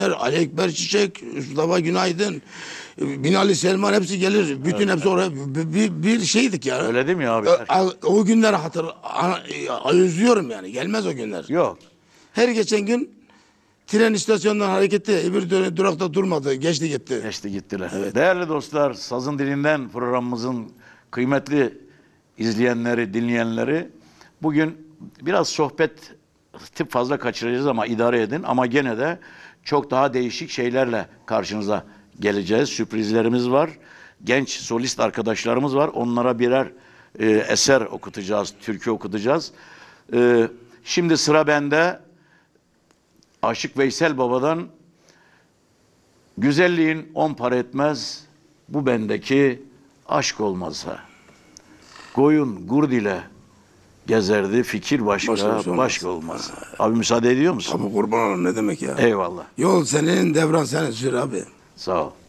Ali Ekber Çiçek, Mustafa Günaydın, Binali Selman hepsi gelir. Bütün hepsi oraya bir şeydik yani. Öyle değil mi abi? O günleri özlüyorum yani. Gelmez o günler. Yok. Her geçen gün tren istasyonundan hareketli, öbür durakta durmadı. Geçti gitti. Geçti gittiler. Evet. Değerli dostlar, Sazın Dilinden programımızın kıymetli izleyenleri, dinleyenleri, bugün biraz sohbet fazla kaçıracağız ama idare edin. Ama gene de çok daha değişik şeylerle karşınıza geleceğiz. Sürprizlerimiz var. Genç solist arkadaşlarımız var. Onlara birer eser okutacağız, türkü okutacağız. Şimdi sıra bende. Aşık Veysel Baba'dan güzelliğin 10 para etmez, bu bendeki aşk olmazsa. Koyun gurd ile gezerdi, fikir başka olmaz. Abi müsaade ediyor musun? Tabii kurban olun, ne demek ya. Eyvallah. Yol senin, devran senin, sür abi. Sağ ol.